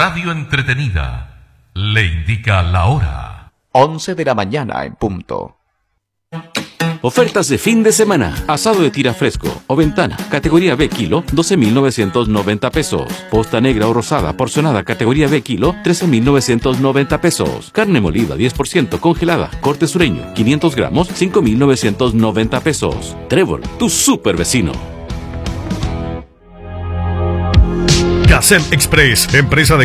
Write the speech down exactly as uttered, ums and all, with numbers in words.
radio entretenida le indica la hora. once de la mañana en punto. Ofertas de fin de semana. Asado de tira fresco o ventana, categoría B kilo, doce mil novecientos noventa pesos. Posta negra o rosada porcionada, categoría B kilo, trece mil novecientos noventa pesos. Carne molida diez por ciento congelada, corte sureño, quinientos gramos, cinco mil novecientos noventa pesos. Trébol, tu super vecino. Gazelle Express, empresa de